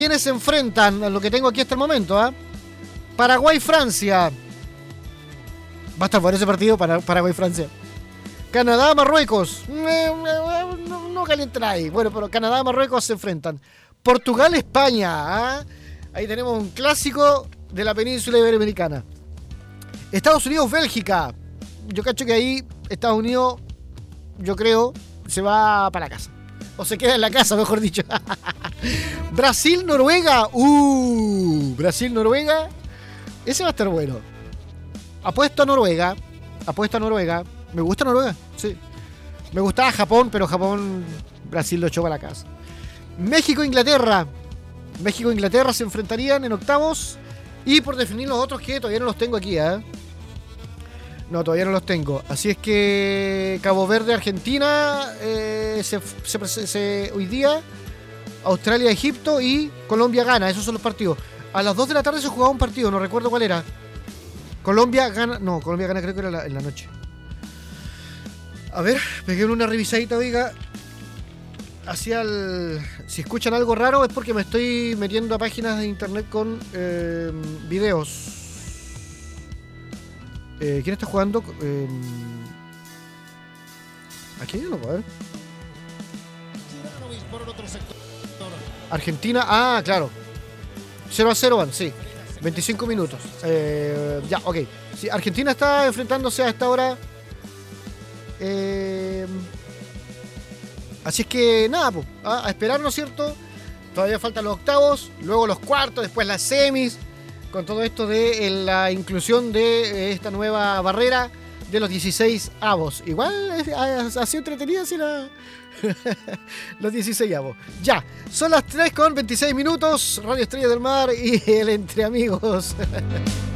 ¿Quiénes se enfrentan? A lo que tengo aquí hasta el momento, ¿ah? Paraguay-Francia. Va a estar bueno ese partido para Paraguay-Francia. Canadá-Marruecos. No calienten ahí. Bueno, pero Canadá-Marruecos se enfrentan. Portugal-España. ¿Ah? Ahí tenemos un clásico de la península iberoamericana. Estados Unidos-Bélgica. Yo cacho que ahí Estados Unidos, yo creo, se va para la casa. O se queda en la casa, mejor dicho. Brasil-Noruega. Brasil-Noruega. Ese va a estar bueno. Apuesto a Noruega. Me gusta Noruega, sí. Me gustaba Japón, pero Japón, Brasil lo echó para la casa. México-Inglaterra. México-Inglaterra se enfrentarían en octavos. Y por definir los otros que todavía no los tengo aquí, ¿eh? No, todavía no los tengo. Así es que Cabo Verde-Argentina hoy día. Australia-Egipto y Colombia-Ghana. Esos son los partidos. A las 2 de la tarde se jugaba un partido, no recuerdo cuál era. Colombia-Ghana. No, Colombia-Ghana creo que era en la noche. A ver, pegué una revisadita, oiga. Si escuchan algo raro es porque me estoy metiendo a páginas de internet con videos. ¿Quién está jugando? Aquí no puedo ver. Argentina, claro. 0-0 van, sí. 25 minutos. Ya, ok. Sí, Argentina está enfrentándose a esta hora. Así es que nada, pues, a esperar, ¿no es cierto? Todavía faltan los octavos, luego los cuartos, después las semis, con todo esto de la inclusión de esta nueva barrera de los 16 avos. Igual ha sido entretenida así los 16 avos. Ya, son las 3:26 minutos, Radio Estrella del Mar y el Entre Amigos.